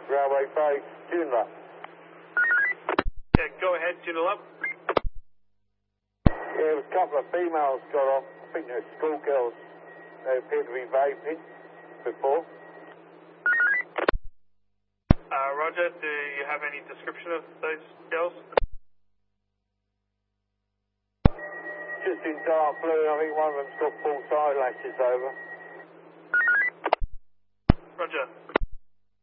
Railway 5, Joondalup. Yeah, go ahead, Joondalup. Yeah, there was a couple of females got off. I think they're schoolgirls. They appear to be vaping before. Roger, do you have any description of those girls? Just in dark blue, I think one of them's got false eyelashes over. Roger.